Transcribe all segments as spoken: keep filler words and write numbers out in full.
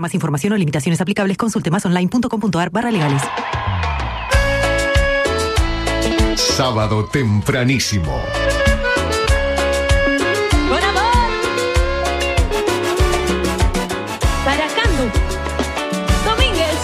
más información o limitaciones aplicables, consulte más online punto com punto a r barra legales. Sábado tempranísimo. ¡Con amor! Para Candu Domínguez.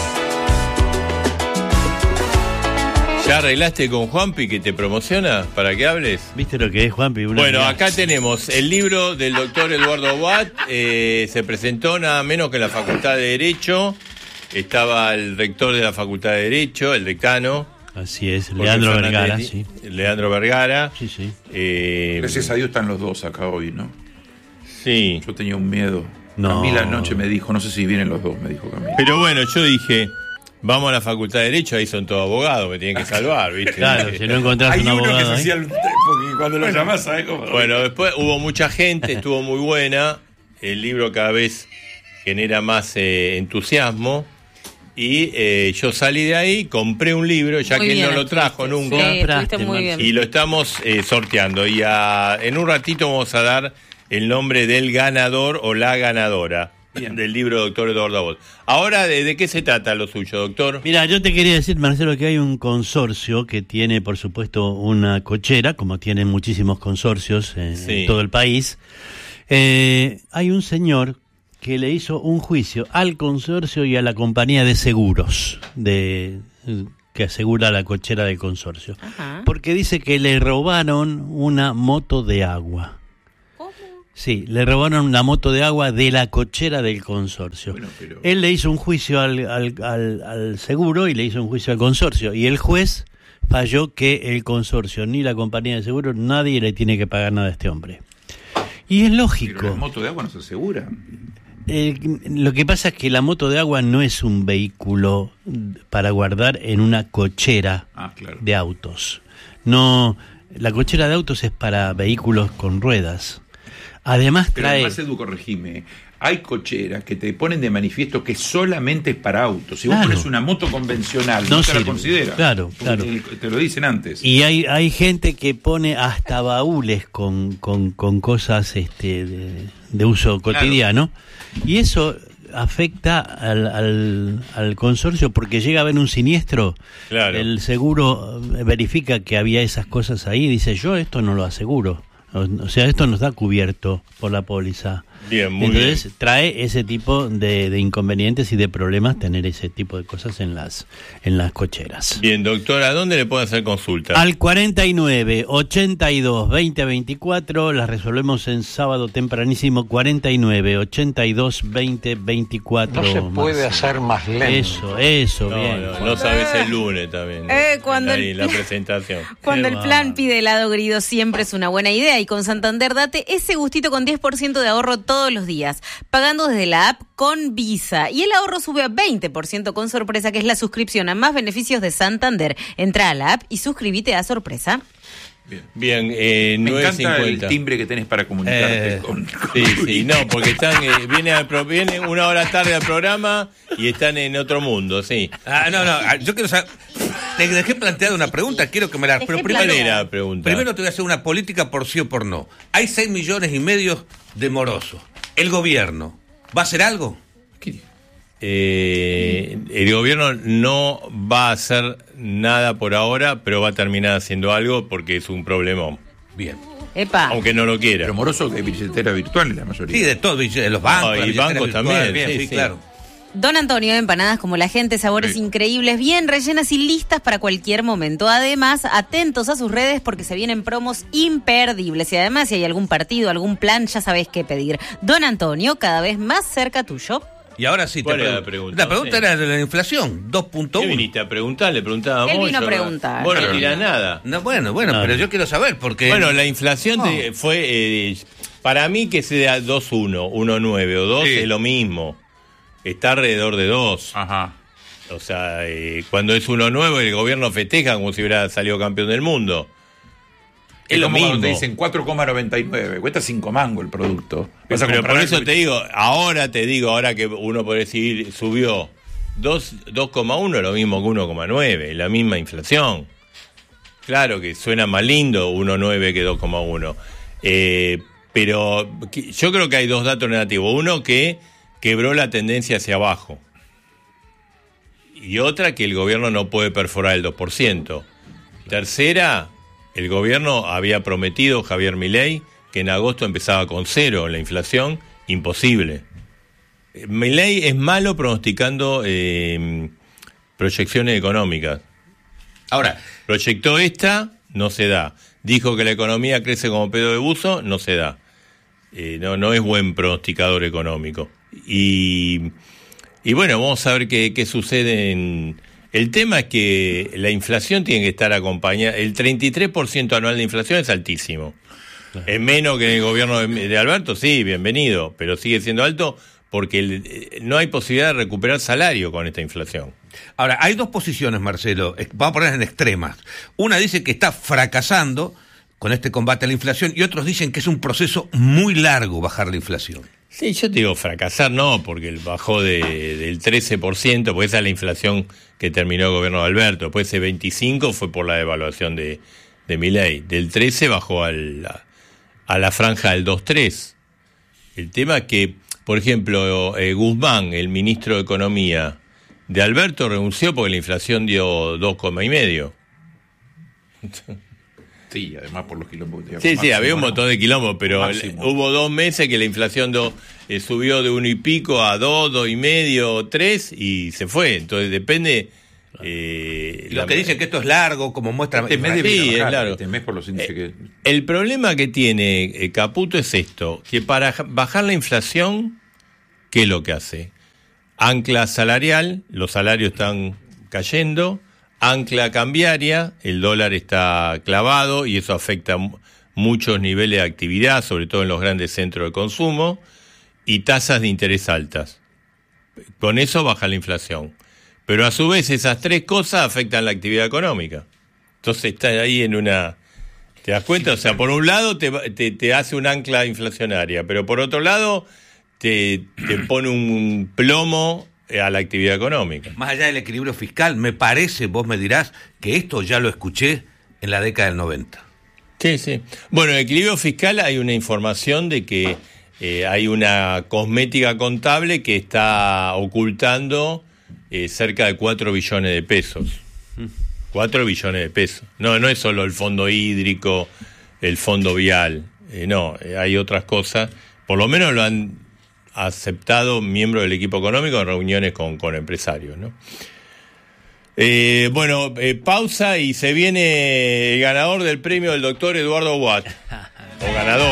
¿Ya arreglaste con Juanpi que te promociona para que hables? ¿Viste lo que es, Juanpi? Una Bueno, mirada. acá tenemos el libro del doctor Eduardo Watt. Eh, se presentó nada menos que en la Facultad de Derecho. Estaba el rector de la Facultad de Derecho, el decano. Así es, Jorge Leandro Fernández, Vergara, sí. Leandro Vergara. Sí, sí. Eh, Gracias a Dios están los dos acá hoy, ¿no? Sí. Yo tenía un miedo. No. Camila anoche me dijo, no sé si vienen los dos, me dijo Camila. Pero bueno, yo dije, vamos a la Facultad de Derecho, ahí son todos abogados, me tienen que salvar, ¿viste? Claro, si no encontrás Hay un uno que abogado se ahí. hacía el... Porque cuando lo llamás, ¿sabes cómo? Bueno, después hubo mucha gente, estuvo muy buena. El libro cada vez genera más eh, entusiasmo. Y eh, yo salí de ahí, compré un libro, ya Muy que él bien, no lo trajo estuviste. nunca. Sí, estuviste muy bien. Y lo estamos eh, sorteando. Y a, en un ratito vamos a dar el nombre del ganador o la ganadora Bien. del libro doctor Eduardo Watt. Ahora, ¿de, ¿de qué se trata lo suyo, doctor? Mira, yo te quería decir, Marcelo, que hay un consorcio que tiene, por supuesto, una cochera, como tienen muchísimos consorcios en, Sí. en todo el país. Eh, hay un señor que le hizo un juicio al consorcio y a la compañía de seguros de que asegura la cochera del consorcio. Ajá. Porque dice que le robaron una moto de agua. ¿Cómo? Sí, le robaron la moto de agua de la cochera del consorcio. Bueno, pero- Él le hizo un juicio al, al, al, al seguro y le hizo un juicio al consorcio. Y el juez falló que el consorcio ni la compañía de seguros, nadie le tiene que pagar nada a este hombre. Y es Pero lógico. la moto de agua no se asegura. Eh, lo que pasa es que la moto de agua no es un vehículo para guardar en una cochera Ah, claro. de autos. No, la cochera de autos es para vehículos con ruedas. Además Pero trae... además, Edu, corregime. Hay cocheras que te ponen de manifiesto que solamente es para autos. Si Claro. vos pones una moto convencional, no, No se la sirve. considera. Claro, Porque claro. te- Te lo dicen antes. Y hay hay gente que pone hasta baúles con, con, con cosas este de, de uso cotidiano. Y eso afecta al, al, al consorcio porque llega a haber un siniestro. Claro. El seguro verifica que había esas cosas ahí y dice, yo esto no lo aseguro. O, o sea, esto no está cubierto por la póliza. Bien, muy Entonces bien. trae ese tipo de, de inconvenientes y de problemas tener ese tipo de cosas en las en las cocheras. Bien, doctor, ¿a dónde le pueden hacer consulta? Al cuarenta y nueve, ochenta y dos, veinte, veinticuatro, las resolvemos en sábado tempranísimo, cuarenta y nueve, ochenta y dos, veinte, veinticuatro. No se puede Marcelo. hacer más lento. Eso, eso, No, bien. no, no sabes el lunes también. Eh, cuando Ahí, el- la presentación. Cuando Qué el plan bárbaro. pide helado grido siempre es una buena idea y con Santander date ese gustito con diez por ciento de ahorro todos los días, pagando desde la app con Visa. Y el ahorro sube a veinte por ciento con Sorpresa, que es la suscripción a más beneficios de Santander. Entra a la app y suscríbete a Sorpresa. Bien, eh, Me nueve encanta el cincuenta. timbre que tenés para comunicarte Eh, con, con Sí, Luis. sí, no, porque están, eh, viene, al pro- viene una hora tarde al programa y están en otro mundo, sí. Ah, no, no, ah, yo quiero saber. Te dejé planteada una pregunta, quiero que me la. Dejé Pero ¿Cuál primero, era la pregunta? primero te voy a hacer una política por sí o por no. Hay seis millones y medio de morosos. ¿El gobierno va a hacer algo? ¿Qué? Eh, el gobierno no va a hacer nada por ahora, pero va a terminar haciendo algo porque es un problemón, Bien. Epa. aunque no lo quiera. Pero moroso de billetera virtual la mayoría. Sí, de todo, de los bancos. Ah, y la billetera bancos virtual, también, Bien, sí, sí, sí. claro. Don Antonio, empanadas como la gente, sabores Sí. increíbles, bien rellenas y listas para cualquier momento. Además, atentos a sus redes porque se vienen promos imperdibles. Y además, si hay algún partido, algún plan, ya sabés qué pedir. Don Antonio, cada vez más cerca tuyo. Y ahora sí te ¿Cuál era pregunto. la pregunta? La pregunta Sí. era de la inflación, dos punto ¿Qué uno. viniste a preguntar? Le preguntábamos. Él vino a yo- preguntar. Vos no Claro. tirás nada. No, bueno, bueno, Ah. pero yo quiero saber porque. Bueno, la inflación No. de- fue, eh, para mí que sea dos uno, uno nueve o dos Sí. es lo mismo. Está alrededor de dos. Ajá. O sea, eh, cuando es uno nueve el gobierno festeja como si hubiera salido campeón del mundo. Es, Es lo como mismo. cuando te dicen cuatro coma noventa y nueve, cuesta cinco mangos el producto. Vas a Pero comprar por eso algo y- te digo, ahora te digo, ahora que uno puede decir, subió dos coma uno, lo mismo que uno coma nueve, la misma inflación. Claro que suena más lindo uno coma nueve que dos coma uno. Eh, pero que- yo creo que hay dos datos negativos. Uno, que quebró la tendencia hacia abajo. Y otra, que el gobierno no puede perforar el dos por ciento. Tercera, el gobierno había prometido, Javier Milei, que en agosto empezaba con cero la inflación. Imposible. Milei es malo pronosticando eh, proyecciones económicas. Ahora, proyectó esta, no se da. Dijo que la economía crece como pedo de buzo, no se da. Eh, no, no es buen pronosticador económico. Y, y bueno, vamos a ver qué, qué sucede en... El tema es que la inflación tiene que estar acompañada. El treinta y tres por ciento anual de inflación es altísimo. Claro. Es menos que en el gobierno de, de Alberto, sí, bienvenido, pero sigue siendo alto porque el, no hay posibilidad de recuperar salario con esta inflación. Ahora, hay dos posiciones, Marcelo, vamos a poner en extremas. Una dice que está fracasando con este combate a la inflación y otros dicen que es un proceso muy largo bajar la inflación. Sí, yo te digo fracasar no, porque bajó de, del trece por ciento, porque esa es la inflación que terminó el gobierno de Alberto. Después ese veinticinco por ciento fue por la devaluación de, de Milei. Del trece bajó al, a, a la franja del dos punto tres. El tema es que, por ejemplo, eh, Guzmán, el ministro de Economía de Alberto, renunció porque la inflación dio dos coma y medio. Sí, además por los quilombos. Digamos, sí, sí, máximo, había un montón de quilombos, pero el, hubo dos meses que la inflación do, eh, subió de uno y pico a dos, dos y medio, tres y se fue. Entonces depende. Eh, y los que dicen que esto es largo, como muestra. Este mes debe sí, bajar, es largo. Este mes por los índices eh, que... El problema que tiene eh, Caputo es esto: que para bajar la inflación, ¿qué es lo que hace? Ancla salarial, los salarios están cayendo. Ancla cambiaria, el dólar está clavado y eso afecta m- muchos niveles de actividad, sobre todo en los grandes centros de consumo, y tasas de interés altas. Con eso baja la inflación. Pero a su vez esas tres cosas afectan la actividad económica. Entonces está ahí en una... ¿Te das cuenta? O sea, por un lado te, te, te hace un ancla inflacionaria, pero por otro lado te, te pone un plomo a la actividad económica. Más allá del equilibrio fiscal, me parece, vos me dirás, que esto ya lo escuché en la década del noventa. Sí, sí. Bueno, en el equilibrio fiscal hay una información de que eh, hay una cosmética contable que está ocultando eh, cerca de cuatro billones de pesos. cuatro billones de pesos. No, no es solo el fondo hídrico, el fondo vial. Eh, no, eh, hay otras cosas. Por lo menos lo han aceptado miembros del equipo económico en reuniones con, con empresarios, ¿no? Eh, bueno, eh, pausa y se viene el ganador del premio del doctor Eduardo Watt, o ganador.